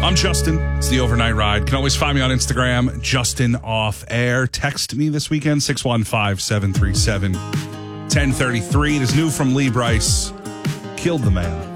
I'm Justin. It's the Overnight Ride. Can always find me on Instagram, Justin Off Air. Text me this weekend, 615-737-1033. It is new from Lee Brice. Killed the Man.